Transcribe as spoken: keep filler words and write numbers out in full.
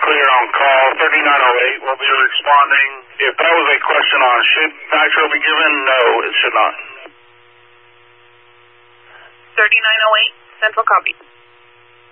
clear on call. thirty-nine oh eight will be responding. If that was a question on should Nitro be given, no, it should not. thirty-nine oh eight, Central copy.